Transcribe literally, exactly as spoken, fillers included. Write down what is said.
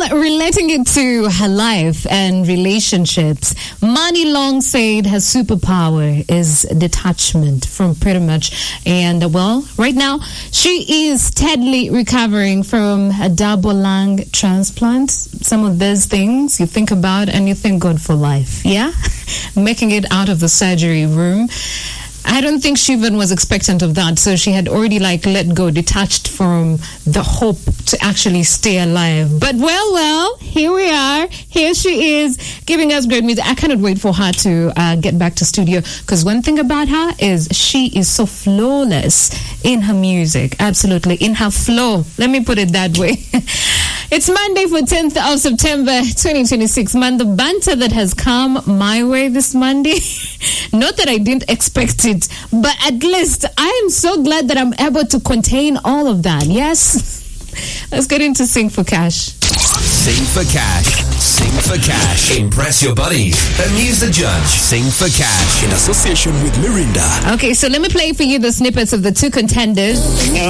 Well, relating it to her life and relationships, Mani Long said her superpower is detachment from pretty much. And, well, right now, she is steadily recovering from a double lung transplant. Some of those things you think about and you thank God for life, yeah? Making it out of the surgery room. I don't think she even was expectant of that. So she had already like let go, detached from the hope to actually stay alive. But well, well, here we are. Here she is giving us great music. I cannot wait for her to uh, get back to studio, because one thing about her is she is so flawless in her music. Absolutely. In her flow. Let me put it that way. It's Monday for tenth of September twenty twenty-six. Man, the banter that has come my way this Monday, not that I didn't expect it, but at least I am so glad that I'm able to contain all of that. Yes? Let's get into Sing for Cash. Sing for Cash. Sing for Cash. Impress your buddies. Amuse the judge. Sing for Cash. In association with Mirinda. Okay, so let me play for you the snippets of the two contenders.